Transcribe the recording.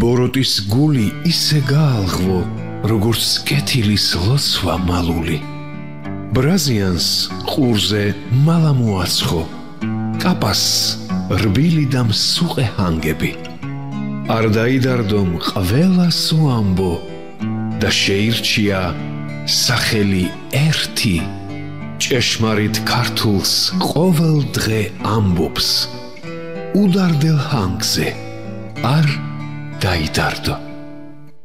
ბოროტის გული ისე გაალღვო, როგორც კეთილის ლოცვა მალული. ბრაზიანს ყურზე მალა მოაცხო, კაპას რბილი და მსუყე ჰანგები. არ დაიდარდომ ყველას უამბო და შეირჩია სახელი ერთი, ჭეშმარიტ ქართულს ყოველ დღე ამბობს, უდარდელ ჰანგზე არ დაიდარდო.